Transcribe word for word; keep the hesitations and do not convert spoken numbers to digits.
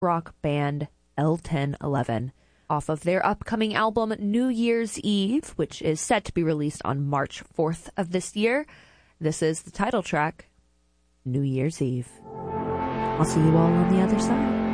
rock band L ten eleven off of their upcoming album New Year's Eve, which is set to be released on March fourth of this year. This is the title track, New Year's Eve. I'll see you all on the other side.